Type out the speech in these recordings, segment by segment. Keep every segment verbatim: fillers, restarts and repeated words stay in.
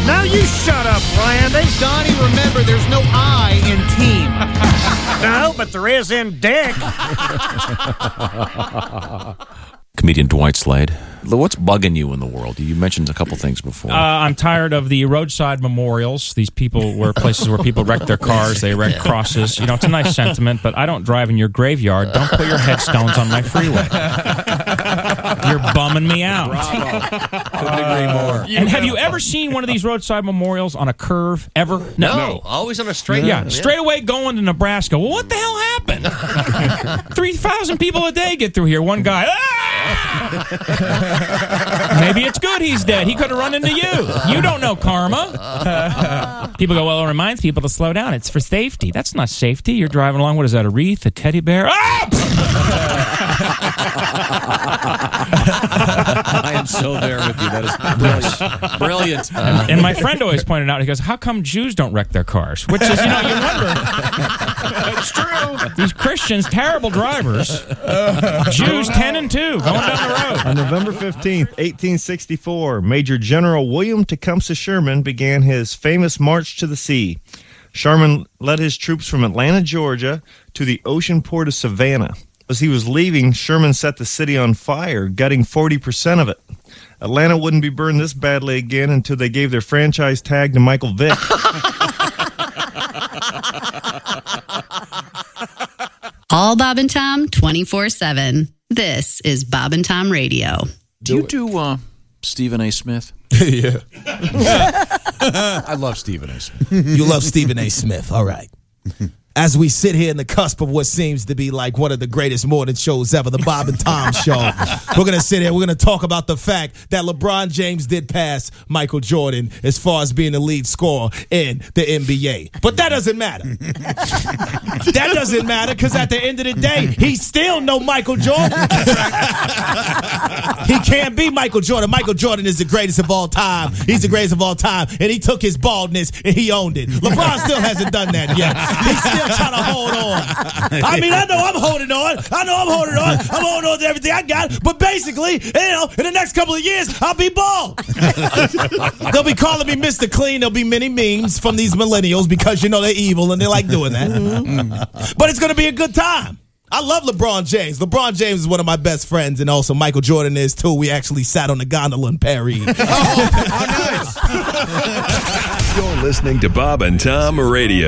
Now you shut up, Randy. Donnie, remember, there's no I in team. No, but there is in dick. Comedian Dwight Slade. What's bugging you in the world? You mentioned a couple things before. Uh, I'm tired of the roadside memorials. These people were places where people wreck their cars. They wreck crosses. You know, it's a nice sentiment, but I don't drive in your graveyard. Don't put your headstones on my freeway. You're bumming me out. Bravo. Couldn't agree more. And have you ever seen one of these roadside memorials on a curve? Ever? No, no. Always on a straight. Yeah, straight away going to Nebraska. Well, what the hell happened? three thousand people a day get through here. One guy, ah! Maybe it's good he's dead. He could have run into you. You don't know karma. People go, well, it reminds people to slow down. It's for safety. That's not safety. You're driving along. What is that, a wreath, a teddy bear? Ah! I am so there with you. That is brilliant. Brilliant. And, and my friend always pointed out, he goes, how come Jews don't wreck their cars? Which is, you know, you wonder. It's true. These Christians, terrible drivers. Jews, ten and two, going down the road. On November fifteenth, eighteen sixty-four, Major General William Tecumseh Sherman began his famous March to the Sea. Sherman led his troops from Atlanta, Georgia, to the ocean port of Savannah. As he was leaving, Sherman set the city on fire, gutting forty percent of it. Atlanta wouldn't be burned this badly again until they gave their franchise tag to Michael Vick. All Bob and Tom, twenty-four seven. This is Bob and Tom Radio. Do you do uh, Stephen A. Smith? Yeah. I love Stephen A. Smith. You love Stephen A. Smith. All right. As we sit here in the cusp of what seems to be like one of the greatest morning shows ever, the Bob and Tom Show, we're going to sit here, we're going to talk about the fact that LeBron James did pass Michael Jordan as far as being the lead scorer in the N B A. But that doesn't matter. That doesn't matter because at the end of the day, he's still no Michael Jordan. He can't be Michael Jordan. Michael Jordan is the greatest of all time. He's the greatest of all time, and he took his baldness and he owned it. LeBron still hasn't done that yet. He's still trying to hold on. I mean, I know I'm holding on. I know I'm holding on. I'm holding on to everything I got. But basically, you know, in the next couple of years, I'll be bald. They'll be calling me Mister Clean. There'll be many memes from these millennials because, you know, they're evil and they like doing that. Mm-hmm. But it's going to be a good time. I love LeBron James. LeBron James is one of my best friends, and also Michael Jordan is, too. We actually sat on the gondola in Paris. Oh, how nice. You're listening to Bob and Tom Radio.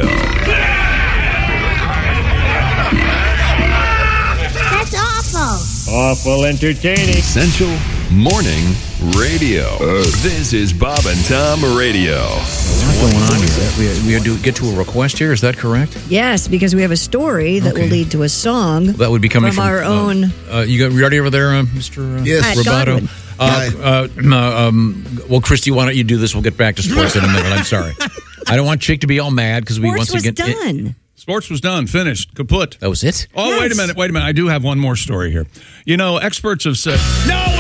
That's awful. Awful entertaining. Essential Morning Radio. Uh, this is Bob and Tom Radio. What's going on here? We, we do get to a request here, is that correct? Yes, because we have a story that Okay. will lead to a song. That would be coming from, from our uh, own. Uh, you got ready over there, uh, Mister Uh, Yes. Pat Roboto? Godwin. Uh, uh, uh, um, well, Christy, why don't you do this? We'll get back to sports in a minute. I'm sorry. I don't want Chick to be all mad because we Sports once was again. done. Sports was done, finished, kaput. That was it? Oh, Yes. wait a minute, wait a minute. I do have one more story here. You know, experts have said... No!